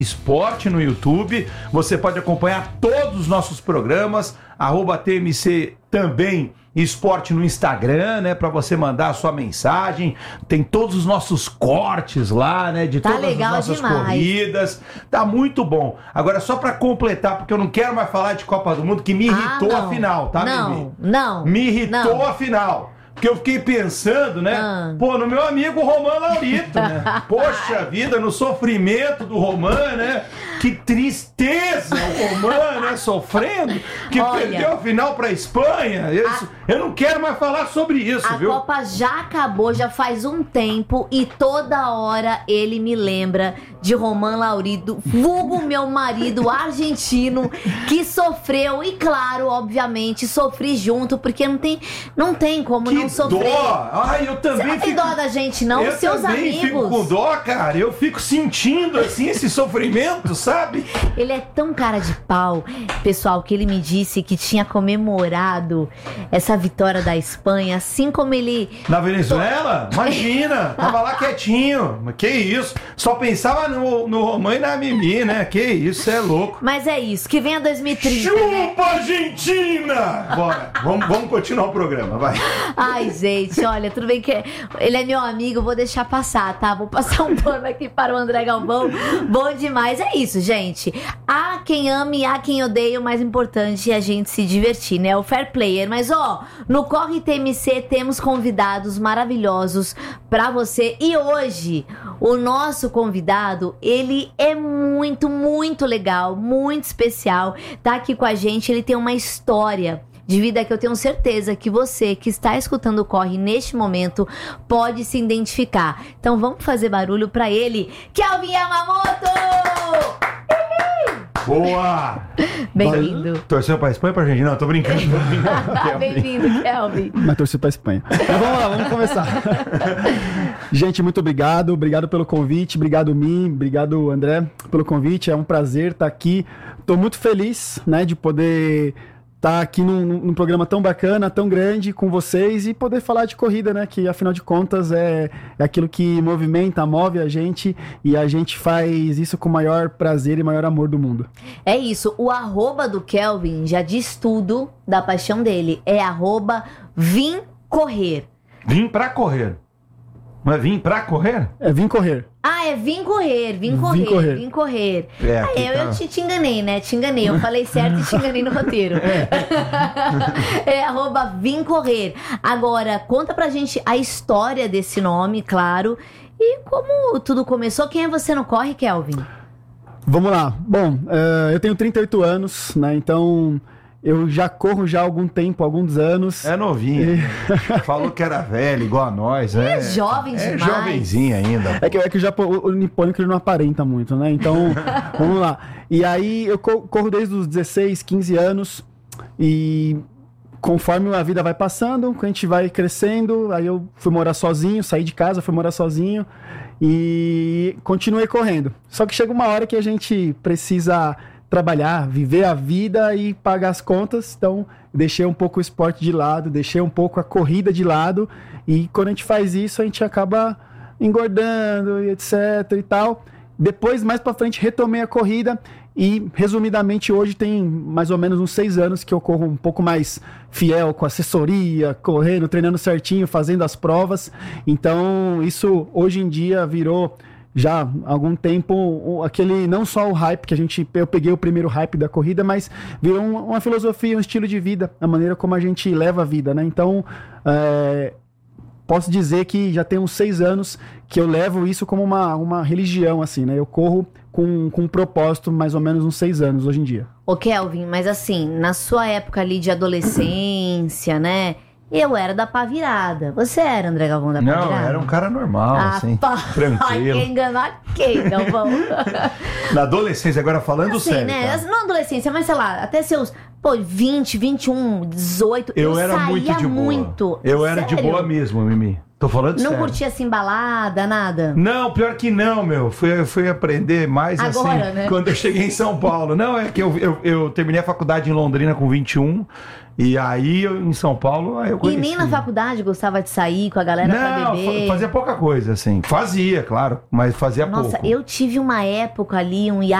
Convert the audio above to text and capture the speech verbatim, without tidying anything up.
Esporte no YouTube. Você pode acompanhar todos os nossos programas, arroba T M C também Esporte no Instagram, né? Pra você mandar a sua mensagem. Tem todos os nossos cortes lá, né? De tá todas as nossas demais. corridas. Tá muito bom. Agora, só pra completar, porque eu não quero mais falar de Copa do Mundo, que me irritou ah, a final, tá, não, Bibi? Não, Me irritou não. a final. Porque eu fiquei pensando, né? Ah. Pô, no meu amigo Romain Laurito, né? Poxa vida, no sofrimento do Romain, né? Que tristeza o Romain, né? Sofrendo, que Olha, perdeu a final pra Espanha. Isso, a, eu não quero mais falar sobre isso, a viu? A Copa já acabou, já faz um tempo, e toda hora ele me lembra de Romain Laurito, vulgo meu marido argentino, que sofreu, e claro, obviamente, sofri junto, porque não tem, não tem como que não sofrer. Dó! Ai, eu também Você não tem fico... dó da gente, não? Eu Seus também amigos. fico com dó, cara. Eu fico sentindo, assim, esse sofrimento, sabe? Ele é tão cara de pau, pessoal, que ele me disse que tinha comemorado essa vitória da Espanha, assim como ele... Na Venezuela? Imagina! Tava lá quietinho. Mas que isso? Só pensava no, no Romain e na Mimi, né? Que isso, é louco. Mas é isso, que venha dois mil e trinta. Chupa, Argentina! Bora, vamos, vamos continuar o programa, vai. Ai, gente, olha, tudo bem que ele é meu amigo, vou deixar passar, tá? Vou passar um pano aqui para o André Galvão. Bom demais, é isso, gente. Há quem ame, há quem odeie, o mais importante é a gente se divertir, né? O fair player. Mas, ó, no Corre T M C temos convidados maravilhosos pra você. E hoje, o nosso convidado, ele é muito, muito legal, muito especial. Tá aqui com a gente, ele tem uma história de vida que eu tenho certeza que você que está escutando o Corre neste momento pode se identificar. Então vamos fazer barulho pra ele, Kelvin Yamamoto! Boa! Bem-vindo. Torceu pra Espanha ou pra Argentina? Não, tô brincando. Bem-vindo, Kelvin. Mas torci pra Espanha. Mas vamos lá, vamos começar. Gente, muito obrigado. Obrigado pelo convite. Obrigado, Mim. Obrigado, André, pelo convite. É um prazer estar aqui. Tô muito feliz, né, de poder estar aqui num, num programa tão bacana, tão grande com vocês e poder falar de corrida, né? Que afinal de contas é, é aquilo que movimenta, move a gente e a gente faz isso com o maior prazer e maior amor do mundo. É isso, o arroba do Kelvin já diz tudo da paixão dele. É arroba vim correr. Vim pra correr. Não é vim pra correr? É vim correr. Ah, é vim correr, vim correr, vim correr. Vim correr. É, ah, eu, tá... eu te, te enganei, né? Te enganei. Eu falei certo e te enganei no roteiro. É, é arroba vim correr. Agora, conta pra gente a história desse nome, claro. E como tudo começou. Quem é você no Corre, Kelvin? Vamos lá. Bom, uh, eu tenho trinta e oito anos, né? Então... eu já corro já há algum tempo, alguns anos. É novinho. E... falou que era velho, igual a nós. É, é jovem demais. É jovenzinho ainda. É que, é que já o nipônico ele não aparenta muito, né? Então, vamos lá. E aí eu corro desde os dezesseis, quinze anos. E conforme a vida vai passando, a gente vai crescendo. Aí eu fui morar sozinho, saí de casa, fui morar sozinho. E continuei correndo. Só que chega uma hora que a gente precisa... trabalhar, viver a vida e pagar as contas, então deixei um pouco o esporte de lado, deixei um pouco a corrida de lado, e quando a gente faz isso, a gente acaba engordando, e etc e tal. Depois, mais pra frente, retomei a corrida e, resumidamente, hoje tem mais ou menos uns seis anos que eu corro um pouco mais fiel, com assessoria, correndo, treinando certinho, fazendo as provas. Então, isso hoje em dia virou... já há algum tempo, aquele, não só o hype que a gente, eu peguei o primeiro hype da corrida, mas virou um, uma filosofia, um estilo de vida, a maneira como a gente leva a vida, né? Então, é, posso dizer que já tem uns seis anos que eu levo isso como uma, uma religião, assim, né? Eu corro com, com um propósito, mais ou menos uns seis anos hoje em dia. Ô Kelvin, mas assim, na sua época ali de adolescência, né? Eu era da pá virada. Você era, André Galvão, da pá virada? Não, era um cara normal, ah, assim, pá... tranquilo. Ai, quem enganar quem, Galvão? Na adolescência, agora falando assim, sério, né? tá? Na adolescência, mas sei lá, até seus, pô, vinte, vinte e um, dezoito, Eu, eu, era saía muito de boa. muito. Eu era de Sério? boa mesmo, Mimi. Tô falando Não sério. curtia assim balada, nada? Não, pior que não, meu. Fui, fui aprender mais Agora, assim né? quando eu cheguei em São Paulo. Não, é que eu, eu, eu terminei a faculdade em Londrina com vinte e um. E aí, eu, em São Paulo, aí eu E conheci. nem na faculdade gostava de sair com a galera pra Não, beber? fa- fazia pouca coisa, assim. Fazia, claro, mas fazia Nossa, pouco. eu tive uma época ali, um